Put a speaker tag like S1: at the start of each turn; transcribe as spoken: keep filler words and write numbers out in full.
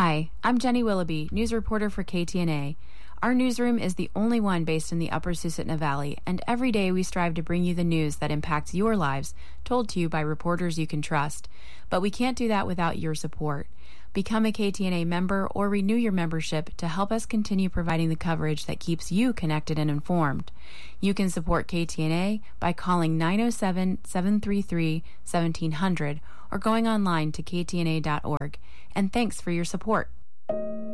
S1: Hi, I'm Jenny Willoughby, news reporter for K T N A. Our newsroom is the only one based in the Upper Susitna Valley, and every day we strive to bring you the news that impacts your lives, told to you by reporters you can trust. But we can't do that without your support. Become a K T N A member or renew your membership to help us continue providing the coverage that keeps you connected and informed. You can support K T N A by calling nine oh seven, seven three three, one seven hundred or going online to k t n a dot org. And thanks for your support.